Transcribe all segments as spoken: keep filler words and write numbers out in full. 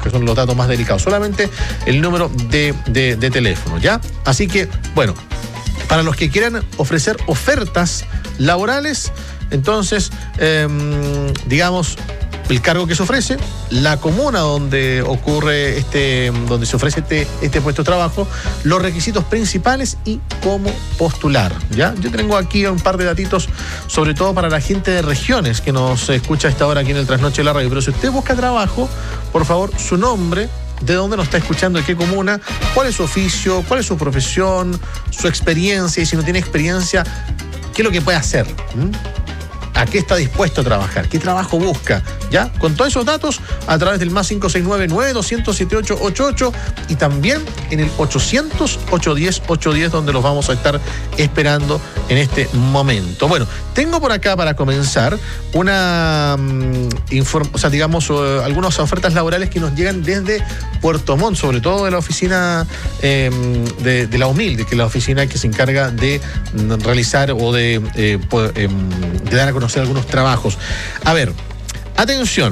que son los datos más delicados, solamente el número de, de, de teléfono, ¿ya? Así que, bueno, para los que quieran ofrecer ofertas laborales, entonces, eh, digamos, el cargo que se ofrece, la comuna donde ocurre este, donde se ofrece este, este puesto de trabajo, los requisitos principales y cómo postular, ¿ya? Yo tengo aquí un par de datitos, sobre todo para la gente de regiones que nos escucha a esta hora aquí en el Trasnoche de la Radio. Pero si usted busca trabajo, por favor, su nombre, de dónde nos está escuchando, de qué comuna, cuál es su oficio, cuál es su profesión, su experiencia, y si no tiene experiencia, qué es lo que puede hacer, ¿Mm? ¿A qué está dispuesto a trabajar? ¿Qué trabajo busca? ¿Ya? Con todos esos datos, a través del más cinco seis nueve, nueve dos cero cero, siete ocho ocho ocho y también en el ochocientos, ochocientos diez, ochocientos diez, donde los vamos a estar esperando en este momento. Bueno, tengo por acá para comenzar una, um, inform- o sea, digamos, uh, algunas ofertas laborales que nos llegan desde Puerto Montt, sobre todo de la oficina eh, de, de la Humilde, que es la oficina que se encarga de realizar o de, eh, eh, de dar a conocer algunos trabajos. A ver, atención,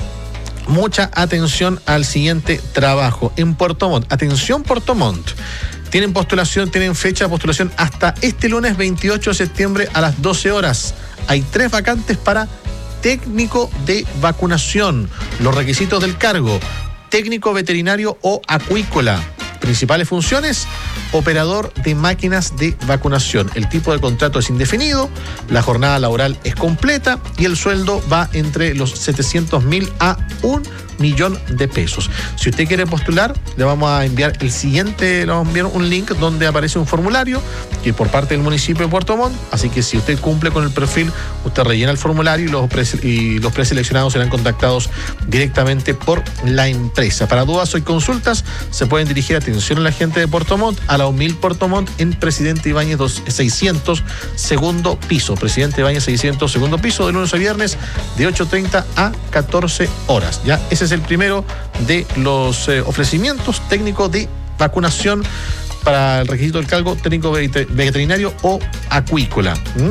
mucha atención al siguiente trabajo en Puerto Montt. Atención, Puerto Montt. Tienen postulación, tienen fecha de postulación hasta este lunes veintiocho de septiembre a las doce horas. Hay tres vacantes para técnico de vacunación. Los requisitos del cargo: técnico veterinario o acuícola. Principales funciones: operador de máquinas de vacunación. El tipo de contrato es indefinido, la jornada laboral es completa y el sueldo va entre los setecientos mil a un millón de pesos. Si usted quiere postular, le vamos a enviar el siguiente, le vamos a enviar un link donde aparece un formulario que por parte del municipio de Puerto Montt, así que si usted cumple con el perfil, usted rellena el formulario y los, pre- y los preseleccionados serán contactados directamente por la empresa. Para dudas o consultas, se pueden dirigir, atención a la gente de Puerto Montt, a la Humil Puerto Montt en Presidente Ibáñez seiscientos, segundo piso. Presidente Ibáñez seiscientos, segundo piso, de lunes a viernes, de ocho treinta a catorce horas. Ya, ese es el primero de los eh, ofrecimientos: técnico de vacunación para el requisito del cargo, técnico veterinario o acuícola. ¿Mm?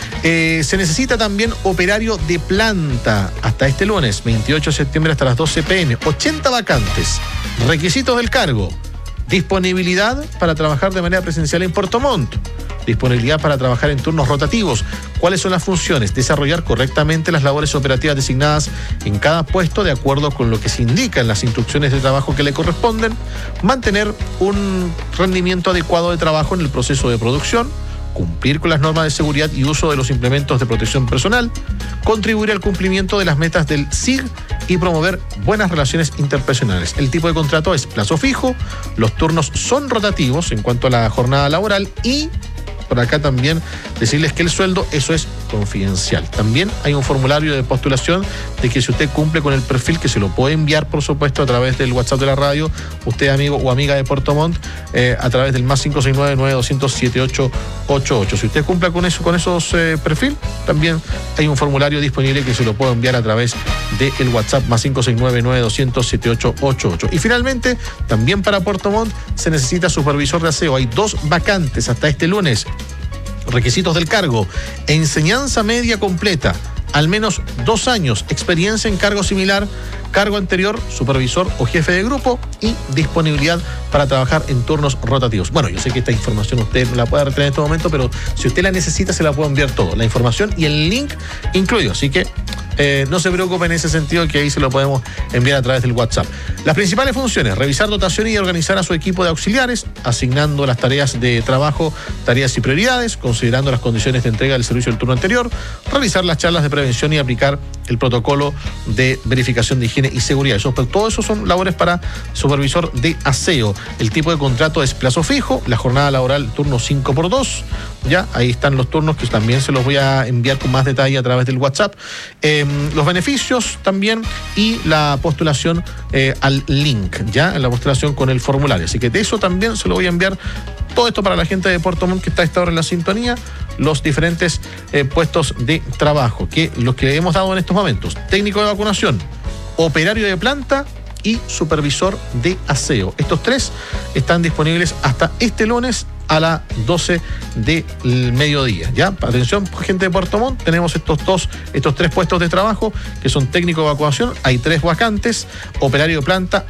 Eh, se necesita también operario de planta hasta este lunes, veintiocho de septiembre, hasta las doce pm. ochenta vacantes. Requisitos del cargo: disponibilidad para trabajar de manera presencial en Puerto Montt. Disponibilidad para trabajar en turnos rotativos. ¿Cuáles son las funciones? Desarrollar correctamente las labores operativas designadas en cada puesto de acuerdo con lo que se indica en las instrucciones de trabajo que le corresponden. Mantener un rendimiento adecuado de trabajo en el proceso de producción. Cumplir con las normas de seguridad y uso de los implementos de protección personal. Contribuir al cumplimiento de las metas del S I G y promover buenas relaciones interpersonales. El tipo de contrato es plazo fijo. Los turnos son rotativos en cuanto a la jornada laboral y por acá también decirles que el sueldo, eso es confidencial. También hay un formulario de postulación de que si usted cumple con el perfil, que se lo puede enviar, por supuesto, a través del WhatsApp de la radio, usted, amigo o amiga de Puerto Montt, eh, a través del más cinco seis nueve, nueve dos cero cero, siete ocho ocho ocho. Si usted cumple con eso, con esos eh, perfil, también hay un formulario disponible que se lo puede enviar a través del WhatsApp más cinco seis nueve, nueve dos cero cero, siete ocho ocho ocho. Y finalmente, también para Puerto Montt se necesita supervisor de aseo. Hay dos vacantes hasta este lunes. Requisitos del cargo: enseñanza media completa, al menos dos años, experiencia en cargo similar, cargo anterior, supervisor o jefe de grupo, y disponibilidad para trabajar en turnos rotativos. Bueno, yo sé que esta información usted no la puede retener en este momento, pero si usted la necesita, se la puedo enviar todo, la información y el link incluido. Así que eh, no se preocupe en ese sentido, que ahí se lo podemos enviar a través del WhatsApp. Las principales funciones: revisar dotación y organizar a su equipo de auxiliares, asignando las tareas de trabajo, tareas y prioridades, considerando las condiciones de entrega del servicio del turno anterior, realizar las charlas de prevención y aplicar el protocolo de verificación de higiene y seguridad. Eso, todo eso son labores para supervisor de aseo. El tipo de contrato es plazo fijo, la jornada laboral turno cinco por dos. Ya, ahí están los turnos, que también se los voy a enviar con más detalle a través del WhatsApp. Eh, los beneficios también y la postulación eh, al link, ya, en la postulación con el formulario. Así que de eso también se lo voy a enviar. Todo esto para la gente de Puerto Montt que está a esta hora en la sintonía, los diferentes eh, puestos de trabajo, que los que hemos dado en estos momentos: técnico de vacunación, operario de planta y supervisor de aseo. Estos tres están disponibles hasta este lunes a las doce del mediodía. Ya, atención, gente de Puerto Montt, tenemos estos dos, estos tres puestos de trabajo que son técnico de evacuación, hay tres vacantes: operario de planta,